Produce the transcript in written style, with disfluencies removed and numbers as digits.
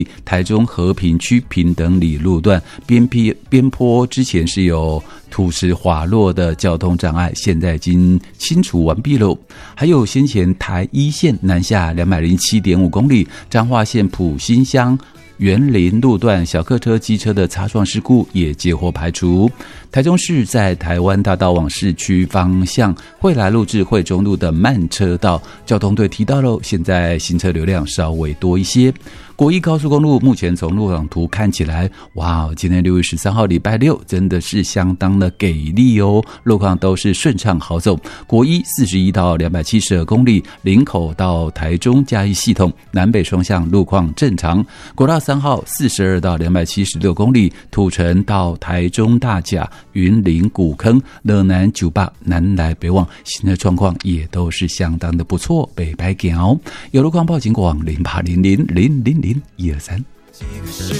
台中和平区平等里路段边坡之前是有土石滑落的交通障碍，现在已经清除完毕了。还有先前台一线南下 207.5 公里，彰化县埔心乡园林路段小客车机车的擦撞事故也接获排除。台中市在台湾大道往市区方向惠来路至惠中路的慢车道，交通队提到了，现在行车流量稍微多一些。国一高速公路目前从路网图看起来，哇，今天6月13号礼拜六真的是相当的给力哦，路况都是顺畅好走。国一41到272公里，林口到台中嘉义系统南北双向路况正常。国道3号42到276公里，土城到台中大甲云林古坑乐南酒吧南来北往，行车状况也都是相当的不错。北白行有路况报警广0800000123。 几个世